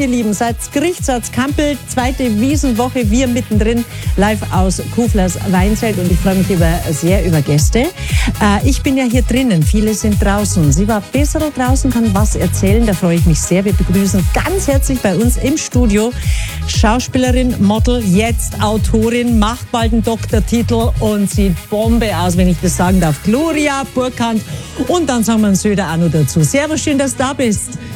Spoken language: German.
ihr Lieben, seit Gerichtssaal Kampel, zweite Wiesenwoche, wir mittendrin, live aus Kuflers Weinzelt und ich freue mich sehr über Gäste. Ich bin ja hier drinnen, viele sind draußen. Sie war besser draußen, kann was erzählen, da freue ich mich sehr. Wir begrüßen ganz herzlich bei uns im Studio Schauspielerin, Model, jetzt Autorin, macht bald einen Doktortitel und sieht Bombe aus, wenn ich das sagen darf. Gloria Burkhand und dann sagen wir einen Söder auch noch dazu. Servus, schön, dass du da bist.